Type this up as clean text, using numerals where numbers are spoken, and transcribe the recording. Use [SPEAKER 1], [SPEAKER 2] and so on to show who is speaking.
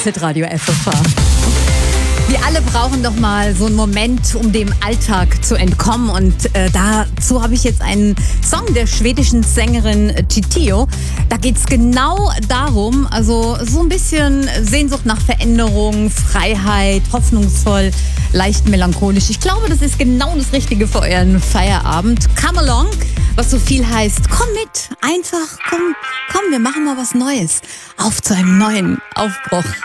[SPEAKER 1] Hitradio FFH. Wir alle brauchen doch mal so einen Moment, um dem Alltag zu entkommen. Und dazu habe ich jetzt einen Song der schwedischen Sängerin Titio. Da geht es genau darum, also so ein bisschen Sehnsucht nach Veränderung, Freiheit, hoffnungsvoll, leicht melancholisch. Ich glaube, das ist genau das Richtige für euren Feierabend. Come along, was so viel heißt, komm mit, einfach, komm, wir machen mal was Neues. Auf zu einem neuen Aufbruch.